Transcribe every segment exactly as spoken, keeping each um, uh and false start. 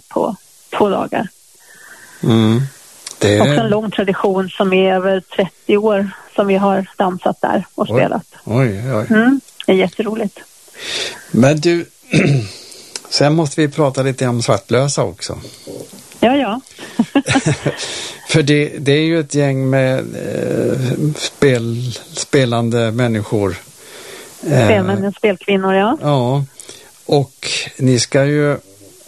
på två dagar. Mm. Det är också en lång tradition som är över trettio år som vi har dansat där och oj. spelat. Oj, oj. Mm, det är jätteroligt. Men du, sen måste vi prata lite om Svartlösa också. Ja, ja. För det, det är ju ett gäng med eh, spel, spelande människor. Spelmän och spelkvinnor, ja. Ja, och ni ska ju uh,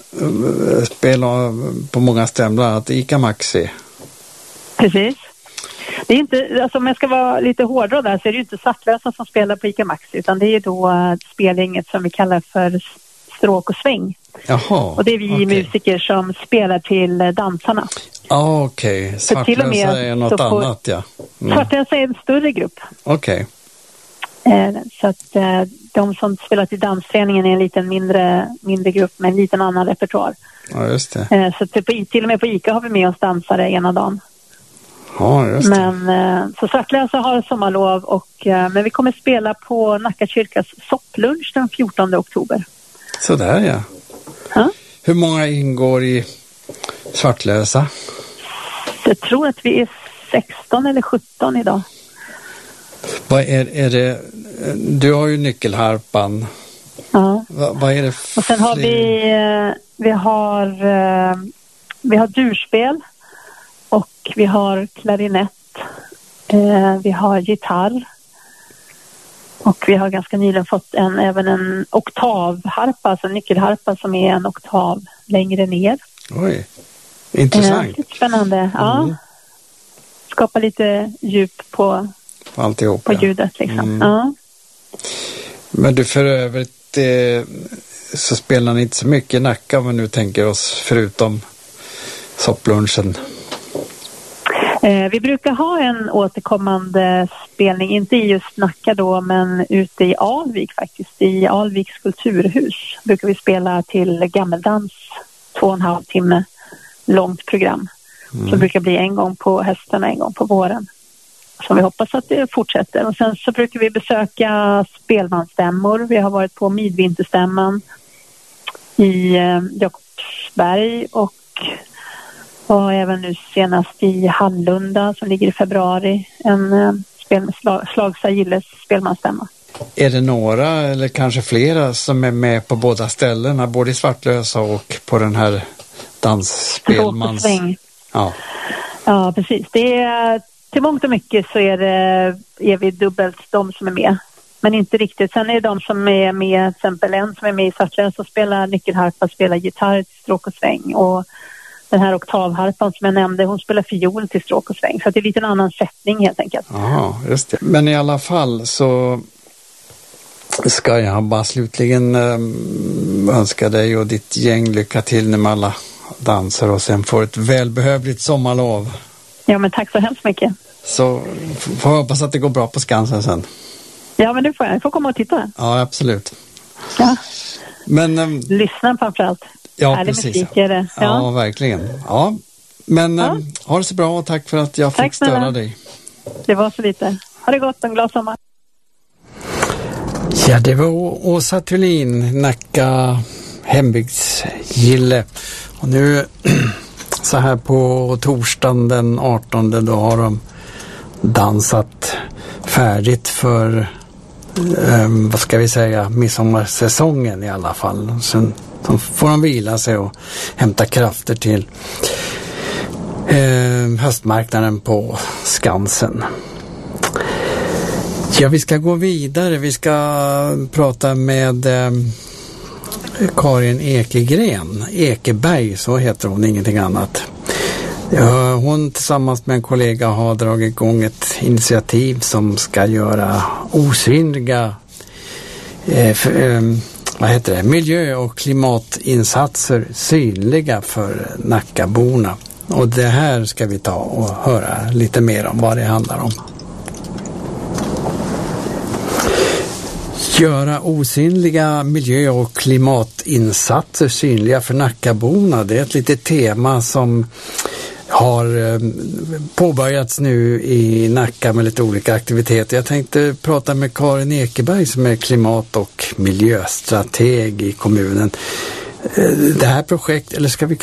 spela på många ställen, bland annat ICA Maxi. Precis. Det är inte, alltså om jag ska vara lite hårdare där så är det ju inte Svartlösa som spelar på ICA Maxi, utan det är ju då uh, spelgänget som vi kallar för Stråk och sväng. Jaha, och det är vi okay. musiker som spelar till uh, dansarna. Ja, ah, okej. Okay. Svartlösa är något annat, ja. Mm. Svartlösa är en större grupp. Okej. Okay. Uh, så att uh, de som spelar till dansföreningen är en liten mindre, mindre grupp med en liten annan repertoar. Ja, just det. Uh, så till, till och med på ICA har vi med oss dansare ena dagen. Ja, just det. Men uh, så Svartlösa har sommarlov och uh, men vi kommer spela på Nacka kyrkas sopplunch den fjortonde oktober. Så där, ja. Ja. Hur många ingår i Svartlösa? Jag tror att vi är sexton eller sjutton idag. Vad är, är det? Du har ju nyckelharpan. Ja. Va, vad är det för... Och sen har vi vi har vi har durspel och vi har klarinett. Vi har gitarr. Och vi har ganska nyligen fått en, även en oktavharpa, alltså en nyckelharpa som är en oktav längre ner. Oj, intressant. Eh, lite spännande, mm. ja. Skapa lite djup på, alltihop, på ja. ljudet liksom. Mm. Ja. Men du, för övrigt eh, så spelar ni inte så mycket i Nacka om vi nu tänker oss förutom sopplunchen. Eh, vi brukar ha en återkommande spelning, inte i just Nacka då, men ute i Alvik faktiskt. I Alviks kulturhus brukar vi spela till gammeldans, två och en halv timme långt program. Mm. Som brukar bli en gång på hösten och en gång på våren. Så vi hoppas att det fortsätter. Och sen så brukar vi besöka spelmansstämmor. Vi har varit på midvinterstämman i eh, Jakobsberg och och även nu senast i Hallunda som ligger i februari, en eh, spel, slag, Slagsa Gilles spelmansstämma. Är det några eller kanske flera som är med på båda ställena, både i Svartlösa och på den här dansspelmans... Ja. Ja, precis. Det är, till mångt och mycket så är, det, är vi dubbelt de som är med. Men inte riktigt. Sen är det de som är med, till exempel en som är med i Svartlösa och spelar nyckelharpa, spelar gitarr till Stråk och sväng, och den här oktavharpan som jag nämnde, hon spelar fiol till Stråk och sväng. Så det är lite en annan sättning helt enkelt. Ja, just det. Men i alla fall så ska jag bara slutligen ähm, önska dig och ditt gäng lycka till med alla danser och sen får ett välbehövligt sommarlov. Ja, men tack så hemskt mycket. Så får jag hoppas att det går bra på Skansen sen. Ja, men det får jag. Jag får komma och titta. Ja, absolut. Ja. Men, ähm, lyssna framförallt. Ja, härlig precis. musik är det. Ja, ja verkligen. Ja, men ja. Ähm, ha det så bra och tack för att jag tack fick störa snälla. dig. Det var så lite. Ha det gott, en glad sommar. Ja, det var Åsa Thulin, Nacka hembygdsgille. Och nu så här på torsdagen den artonde då har de dansat färdigt för um, vad ska vi säga, midsommarsäsongen i alla fall. Sen så får de vila sig och hämta krafter till eh, höstmarknaden på Skansen. Ja, vi ska gå vidare. Vi ska prata med eh, Karin Ekegren. Ekeberg, så heter hon, ingenting annat. Ja, hon tillsammans med en kollega har dragit igång ett initiativ som ska göra osynliga eh, för, eh, vad heter det? miljö- och klimatinsatser synliga för Nackaborna. Och det här ska vi ta och höra lite mer om vad det handlar om. Göra osynliga miljö- och klimatinsatser synliga för Nackaborna. Det är ett litet tema som har påbörjats nu i Nacka med lite olika aktiviteter. Jag tänkte prata med Karin Ekeberg som är klimat- och miljöstrateg i kommunen. Det här projektet, eller ska vi